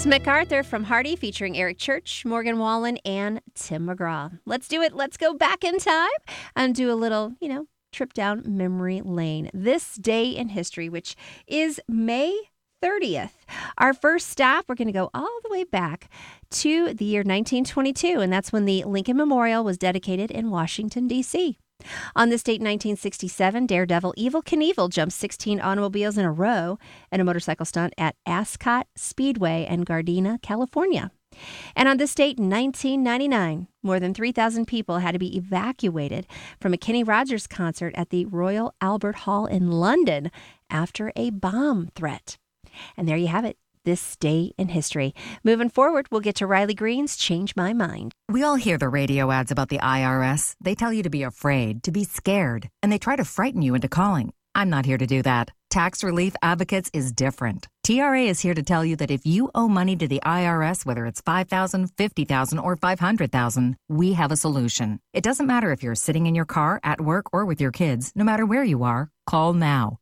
It's MacArthur from Hardy featuring Eric Church, Morgan Wallen, and Tim McGraw. Let's do it. Let's go back in time and do a little, trip down memory lane. This day in history, which is May 30th. Our first stop, we're going to go all the way back to the year 1922, and that's when the Lincoln Memorial was dedicated in Washington, D.C. On this date in 1967, daredevil Evel Knievel jumped 16 automobiles in a row in a motorcycle stunt at Ascot Speedway in Gardena, California. And on this date in 1999, more than 3,000 people had to be evacuated from a Kenny Rogers concert at the Royal Albert Hall in London after a bomb threat. And there you have it. This day in history. Moving forward, we'll get to Riley Green's Change My Mind. We all hear the radio ads about the IRS. They tell you to be afraid, to be scared, and they try to frighten you into calling. I'm not here to do that. Tax Relief Advocates is different. TRA is here to tell you that if you owe money to the IRS, whether it's $5,000, $50,000, or $500,000, we have a solution. It doesn't matter if you're sitting in your car, at work, or with your kids. No matter where you are, call now.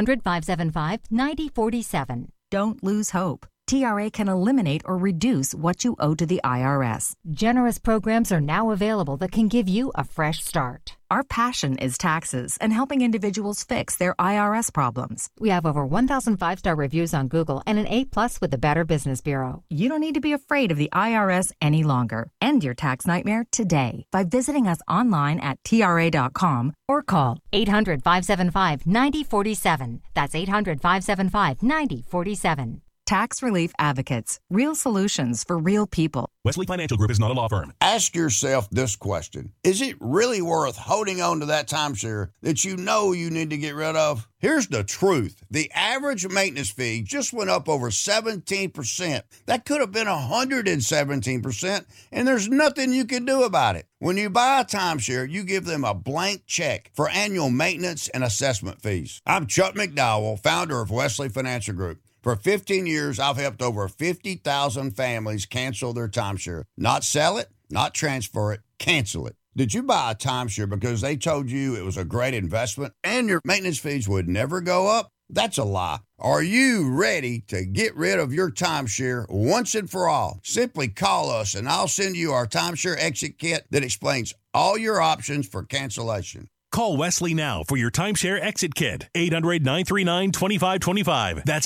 800-575-9047. Don't lose hope. TRA can eliminate or reduce what you owe to the IRS. Generous programs are now available that can give you a fresh start. Our passion is taxes and helping individuals fix their IRS problems. We have over 1,000 five-star reviews on Google and an A+ with the Better Business Bureau. You don't need to be afraid of the IRS any longer. End your tax nightmare today by visiting us online at TRA.com or call 800-575-9047. That's 800-575-9047. Tax Relief Advocates. Real solutions for real people. Wesley Financial Group is not a law firm. Ask yourself this question. Is it really worth holding on to that timeshare that you know you need to get rid of? Here's the truth. The average maintenance fee just went up over 17%. That could have been 117%, and there's nothing you can do about it. When you buy a timeshare, you give them a blank check for annual maintenance and assessment fees. I'm Chuck McDowell, founder of Wesley Financial Group. For 15 years, I've helped over 50,000 families cancel their timeshare. Not sell it, not transfer it, cancel it. Did you buy a timeshare because they told you it was a great investment and your maintenance fees would never go up? That's a lie. Are you ready to get rid of your timeshare once and for all? Simply call us and I'll send you our timeshare exit kit that explains all your options for cancellation. Call Wesley now for your timeshare exit kit. 800-939-2525. That's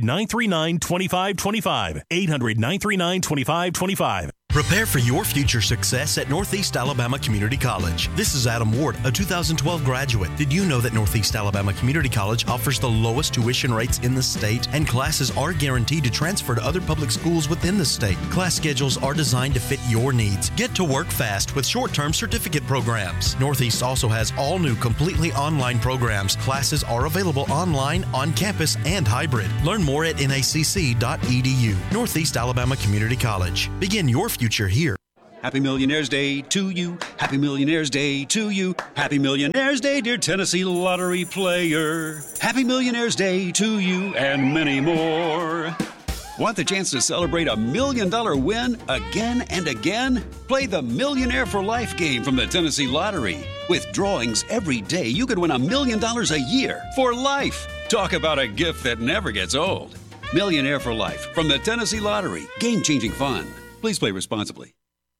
800-939-2525. 800-939-2525. Prepare for your future success at Northeast Alabama Community College. This is Adam Ward, a 2012 graduate. Did you know that Northeast Alabama Community College offers the lowest tuition rates in the state, and classes are guaranteed to transfer to other public schools within the state? Class schedules are designed to fit your needs. Get to work fast with short-term certificate programs. Northeast also has all new completely online programs. Classes are available online, on campus, and hybrid. Learn more at nacc.edu. Northeast Alabama Community College. Begin your future here. Happy Millionaires Day to you. Happy Millionaires Day to you. Happy Millionaires Day, dear Tennessee Lottery player. Happy Millionaires Day to you and many more. Want the chance to celebrate $1 million win again and again? Play the Millionaire for Life game from the Tennessee Lottery. With drawings every day, you could win $1 million a year for life. Talk about a gift that never gets old. Millionaire for Life from the Tennessee Lottery. Game-changing fun. Please play responsibly.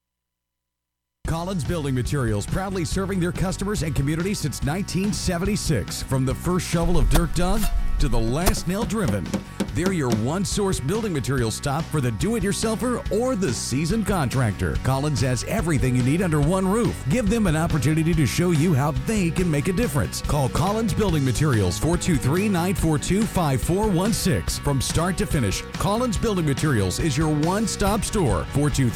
Collins Building Materials, proudly serving their customers and community since 1976. From the first shovel of dirt dug to the last nail driven. They're your one-source building materials stop for the do-it-yourselfer or the seasoned contractor. Collins has everything you need under one roof. Give them an opportunity to show you how they can make a difference. Call Collins Building Materials, 423-942-5416. From start to finish, Collins Building Materials is your one-stop store,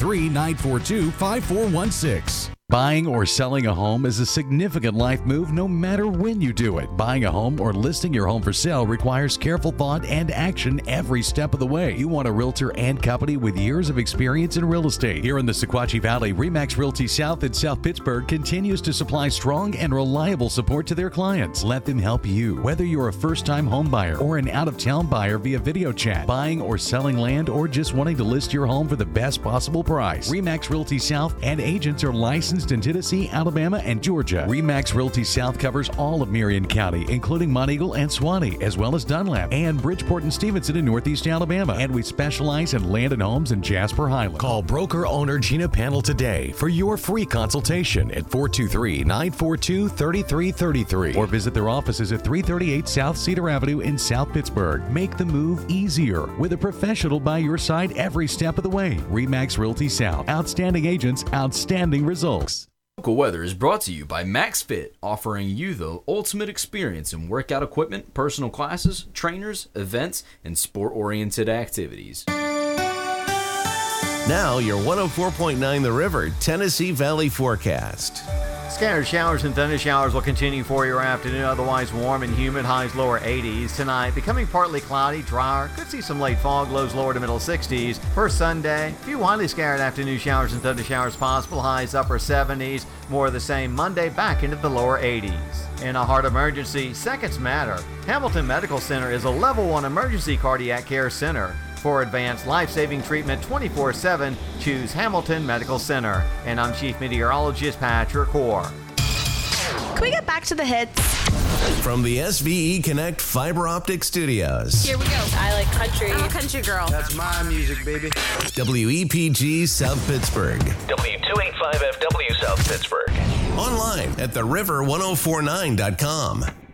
423-942-5416. Buying or selling a home is a significant life move no matter when you do it. Buying a home or listing your home for sale requires careful thought and action every step of the way. You want a realtor and company with years of experience in real estate. Here in the Sequatchie Valley, RE/MAX Realty South in South Pittsburgh continues to supply strong and reliable support to their clients. Let them help you. Whether you're a first-time home buyer or an out-of-town buyer via video chat, buying or selling land, or just wanting to list your home for the best possible price, RE/MAX Realty South and agents are licensed licensed in Tennessee, Alabama, and Georgia. RE/MAX Realty South covers all of Marion County, including Monteagle and Suwannee, as well as Dunlap and Bridgeport and Stevenson in Northeast Alabama. And we specialize in land and homes in Jasper Highland. Call broker owner Gina Panel today for your free consultation at 423-942-3333. Or visit their offices at 338 South Cedar Avenue in South Pittsburgh. Make the move easier with a professional by your side every step of the way. RE/MAX Realty South. Outstanding agents, outstanding results. Local weather is brought to you by MaxFit, offering you the ultimate experience in workout equipment, personal classes, trainers, events, and sport-oriented activities. Now your 104.9 The River Tennessee Valley forecast. Scattered showers and thunder showers will continue for your afternoon, otherwise warm and humid, highs lower 80s. Tonight, becoming partly cloudy, drier, could see some late fog, lows lower to middle 60s. For Sunday, a few widely scattered afternoon showers and thunder showers possible, highs upper 70s. More of the same Monday, back into the lower 80s. In a heart emergency, seconds matter. Hamilton Medical Center is a level 1 emergency cardiac care center. For advanced life-saving treatment 24/7, choose Hamilton Medical Center. And I'm Chief Meteorologist Patrick Hoare. Can we get back to the hits? From the SVE Connect Fiber Optic Studios. Here we go. I like country. I'm a country girl. That's my music, baby. WEPG South Pittsburgh. W285FW South Pittsburgh. Online at theriver1049.com.